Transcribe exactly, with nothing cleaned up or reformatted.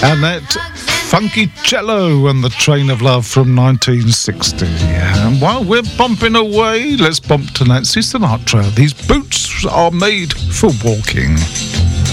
Annette Funky-Cello and the Train of Love from nineteen sixty. And while we're bumping away, let's bump to Nancy Sinatra. These boots are made for walking.